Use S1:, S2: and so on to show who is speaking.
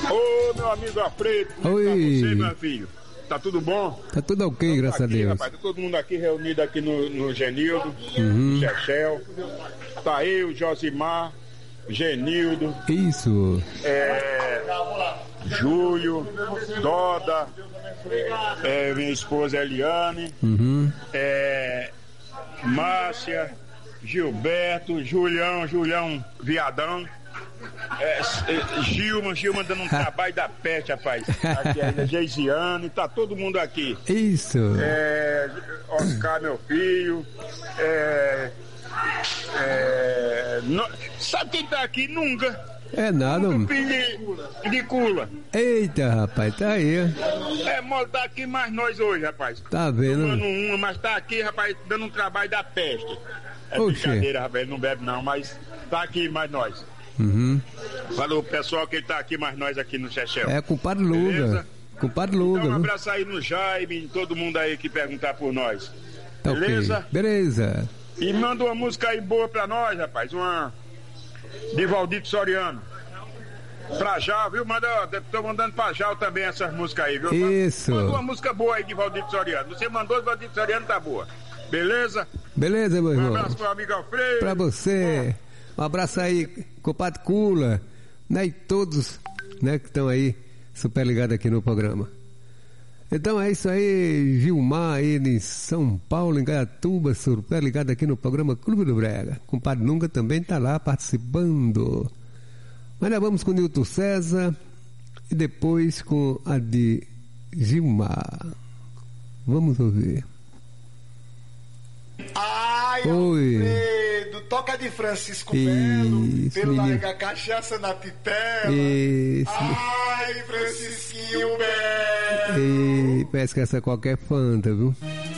S1: Ô, meu amigo Alfredo, como é que tá você, meu filho? Tá tudo bom?
S2: Tá tudo ok, graças a Deus.
S1: Rapaz, tá todo mundo aqui reunido aqui no Genildo, no Chechel. Tá eu, Josimar, Genildo.
S2: Isso.
S1: Júlio, Doda, minha esposa Eliane, Márcia, Gilberto, Julião Viadão, Gilma dando um trabalho da peste, rapaz. Aqui ainda, Geisiane, tá todo mundo aqui.
S2: Isso.
S1: Oscar, meu filho. Sabe quem tá aqui? Nunca.
S2: É nada, mano.
S1: De Cula.
S2: Eita, rapaz, tá aí.
S1: Mole, tá aqui mais nós hoje, rapaz.
S2: Tá vendo?
S1: Tomando mas tá aqui, rapaz, dando um trabalho da peste.
S2: Oxe.
S1: Brincadeira, rapaz, ele não bebe não, mas tá aqui mais nós. Falou, pessoal, que ele tá aqui mais nós aqui no Chechel.
S2: Compadre Luga. Compadre Luga.
S1: Então, um
S2: viu?
S1: abraço aí no Jaime, todo mundo aí que perguntar por nós.
S2: Tá
S1: Beleza?
S2: ok. Beleza.
S1: E manda uma música aí boa pra nós, rapaz. Uma de Valdito Soriano. Pra já, viu? Tô mandando pra já também essas músicas aí, viu?
S2: Isso.
S1: Manda uma música boa aí de Valdito Soriano. Você mandou de Valdito Soriano, tá boa. Beleza?
S2: Beleza, meu irmão.
S1: Um abraço pro amigo Alfredo.
S2: Pra você. Um abraço aí, compadre Cula, né? E todos, né, que estão aí super ligados aqui no programa. Então é isso aí, Gilmar aí em São Paulo, em Gaiatuba, super ligado aqui no programa Clube do Brega. Compadre Nunca também tá lá participando. Mas nós vamos com o Nilton César e depois com a de Gilmar. Vamos ouvir.
S3: Ai,
S2: Oi.
S3: Alfredo, toca de Francisco Belo, pelo largar cachaça na pitela.
S2: Isso.
S3: Ai, Francisquinho Belo.
S2: Pesca essa qualquer fanta, viu?